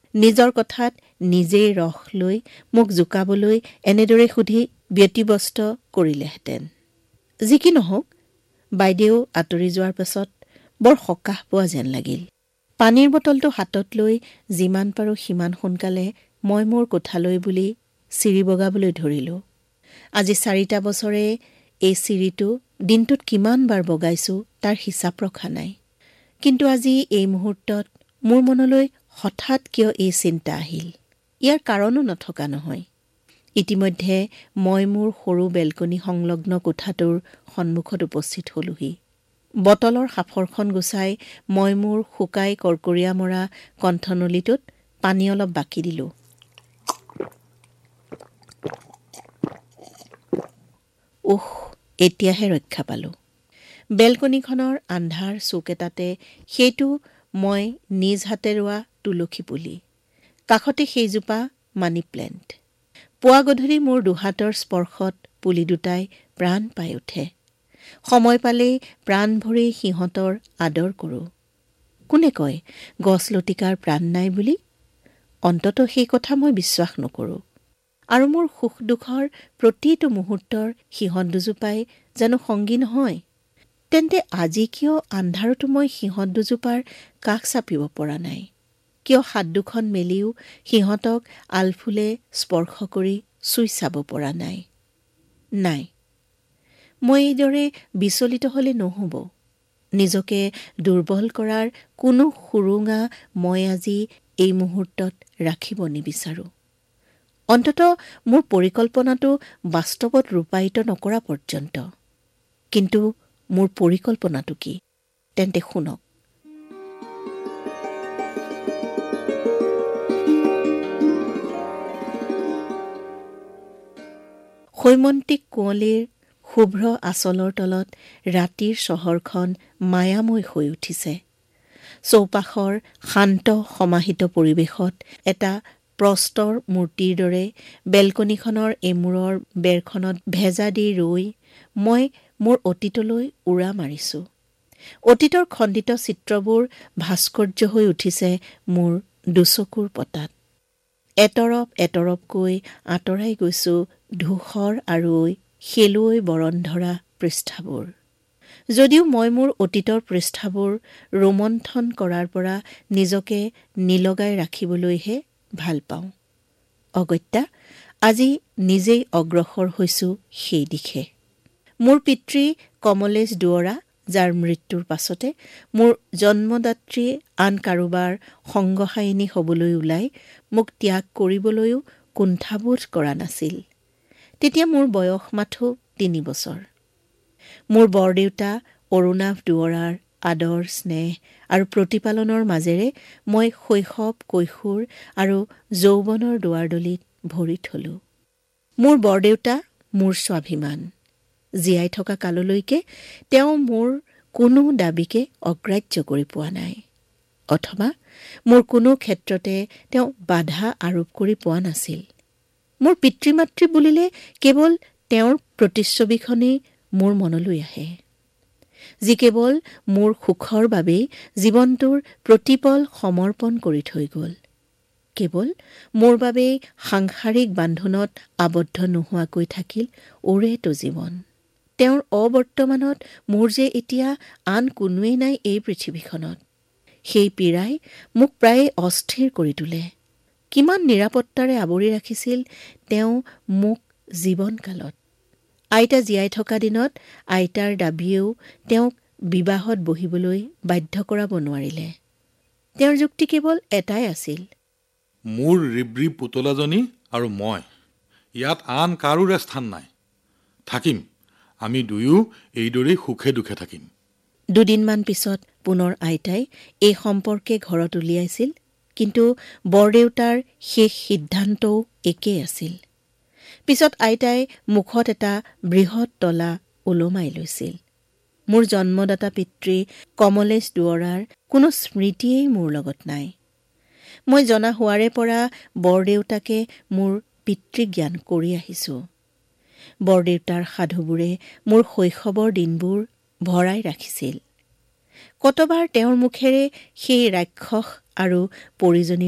নিজৰ কথাত নিজেই ৰস লৈ মোক জোকাবলৈ এনেদৰে সুধি ব্যতিব্যস্ত কৰিলেহেঁতেন। যি কি নহওক, বাইদেউ আঁতৰি যোৱাৰ পাছত বৰ সকাহ পোৱা যেন লাগিল। পানীৰ বটলটো হাতত লৈ যিমান পাৰোঁ সিমান সোনকালে মই মোৰ কোঠালৈ বুলি চিৰি বগাবলৈ ধৰিলোঁ। আজি 4টা বছৰে এই চিৰিটো দিনটোত কিমান বাৰ বগাইছোঁ তাৰ হিচাপ ৰখা নাই। কিন্তু আজি এই মুহূৰ্তত মোৰ মনলৈ হঠাৎ কিয় এই চিন্তা আহিল? ইয়াৰ কাৰণো নথকা নহয়। ইতিমধ্যে মই মোৰ সৰু বেলকনি সংলগ্ন কোঠাটোৰ সন্মুখত উপস্থিত হলোহি। বটলৰ সাফৰখন গুচাই মই মোৰ শুকাই কৰ্কৰীয়া মৰা কণ্ঠনলীটোত পানী অলপ বাকি দিলোঁ। এতিয়াহে ৰক্ষা পালোঁ। বেলকনিখনৰ আন্ধাৰ চুক এটাতে সেইটো মই নিজ হাতে ৰোৱা তুলসী পুলি। কাষতে সেইজোপা মানি প্লেণ্ট। পুৱা গধূলি মোৰ দুহাতৰ স্পৰ্শত পুলি দুটাই প্ৰাণ পাই উঠে। সময় পালেই প্ৰাণ ভৰি সিহঁতৰ আদৰ কৰোঁ। কোনে কয় গছ লতিকাৰ প্ৰাণ নাই বুলি? অন্ততঃ সেই কথা মই বিশ্বাস নকৰোঁ। আৰু মোৰ সুখ দুখৰ প্ৰতিটো মুহূৰ্তৰ সিহঁত দুজোপাই জানো সংগী নহয়? তেন্তে আজি কিয় আন্ধাৰতো মই সিহঁত দুজোপাৰ কাষ চাপিব পৰা নাই? কিয় হাত দুখন মেলিও সিহঁতক আলফুলে স্পৰ্শ কৰি চুই চাব পৰা নাই? নাই, মই এইদৰে বিচলিত হলে নহ'ব। নিজকে দুৰ্বল কৰাৰ কোনো সুৰুঙা মই আজি এই মুহূৰ্তত ৰাখিব নিবিচাৰোঁ। অন্ততঃ মোৰ পৰিকল্পনাটো বাস্তৱত ৰূপায়িত নকৰা পৰ্যন্ত। কিন্তু মোৰ পৰিকল্পনাটো কি? তেন্তে শুনক। হৈমন্তিক কুঁৱলীৰ শুভ্ৰ আঁচলৰ তলত ৰাতিৰ চহৰখন মায়াময় হৈ উঠিছে। চৌপাশৰ শান্ত সমাহিত পৰিৱেশত এটা প্ৰস্তৰ মূৰ্তিৰ দৰে বেলকনিখনৰ এমূৰৰ বেৰখনত ভেজা দি ৰৈ মই মোৰ অতীতলৈ উৰা মাৰিছোঁ। অতীতৰ খণ্ডিত চিত্ৰবোৰ ভাস্কৰ্য হৈ উঠিছে মোৰ দুচকুৰ পতাত। এতৰপ এতৰপকৈ আঁতৰাই গৈছোঁ ধূসৰ আৰু শেলুৱৈ বৰণ ধৰা পৃষ্ঠাবোৰ। যদিও মই মোৰ অতীতৰ পৃষ্ঠাবোৰ ৰোমন্থন কৰাৰ পৰা নিজকে নিলগাই ৰাখিবলৈহে ভাল পাওঁ। অগত্যা আজি নিজেই অগ্ৰসৰ হৈছোঁ সেই দিশে। মোৰ পিতৃ কমলেশ দুৱৰা, যাৰ মৃত্যুৰ পাছতে মোৰ জন্মদাত্ৰীয়ে আন কাৰোবাৰ সংগহায়িনী হ'বলৈ ওলাই মোক ত্যাগ কৰিবলৈও কুণ্ঠাবোধ কৰা নাছিল। তেতিয়া মোৰ বয়স মাথো 3 বছৰ। মোৰ বৰদেউতা অৰুণাভ দুৱৰাৰ আদৰ স্নেহ আৰু প্ৰতিপালনৰ মাজেৰে মই শৈশৱ, কৈশোৰ আৰু যৌৱনৰ দুৱাৰদলিত ভৰি থলোঁ। মোৰ বৰদেউতা মোৰ স্বাভিমান। জীয়াই থকা কাললৈকে তেওঁ মোৰ কোনো দাবীকে অগ্ৰাহ্য কৰি পোৱা নাই, অথবা মোৰ কোনো ক্ষেত্ৰতে তেওঁ বাধা আৰোপ কৰি পোৱা নাছিল। মোৰ পিতৃ-মাতৃ বুলিলে কেৱল তেওঁৰ প্ৰতিচ্ছবিখনেই মোৰ মনলৈ আহে, যি কেৱল মোৰ সুখৰ বাবেই জীৱনটোৰ প্ৰতিপল সমৰ্পণ কৰি থৈ গ'ল। কেৱল মোৰ বাবেই সাংসাৰিক বান্ধোনত আবদ্ধ নোহোৱাকৈ থাকিল ওৰেটো জীৱন। তেওঁৰ অবৰ্তমানত মোৰ যে এতিয়া আন কোনোৱেই নাই এই পৃথিৱীখনত, সেই পীড়াই মোক প্ৰায়ে অস্থিৰ কৰি তোলে। কিমান নিৰাপত্তাৰে আৱৰি ৰাখিছিল তেওঁ মোক জীৱনকালত। আইতা জীয়াই থকা দিনত আইতাৰ দাবীয়েও তেওঁক বিবাহত বহিবলৈ বাধ্য কৰাব নোৱাৰিলে। তেওঁৰ যুক্তি কেৱল এটাই আছিল, মোৰ ৰিব্ৰী পুতলাজনী আৰু মই, ইয়াত আন কাৰোৰে স্থান নাই। থাকিম, আমি দুয়ো এইদৰেই সুখে দুখে থাকিম। 2 দিনমান পিছত পুনৰ আইতাই এই সম্পৰ্কে ঘৰত উলিয়াইছিল। কিন্তু বৰদেউতাৰ শেষ সিদ্ধান্তও একেই আছিল। পিছত আইতাই মুখত এটা বৃহৎ তলা ওলমাই লৈছিল। মোৰ জন্মদাতা পিতৃ কমলেশ দুৱৰাৰ কোনো স্মৃতিয়েই মোৰ লগত নাই। মই জনা হোৱাৰে পৰা বৰদেউতাকে মোৰ পিতৃজ্ঞান কৰি আহিছোঁ। বৰদেউতাৰ সাধুবোৰে মোৰ শৈশৱৰ দিনবোৰ ভৰাই ৰাখিছিল। কতবাৰ তেওঁৰ মুখেৰে সেই ৰাক্ষস আৰু পৰিজনী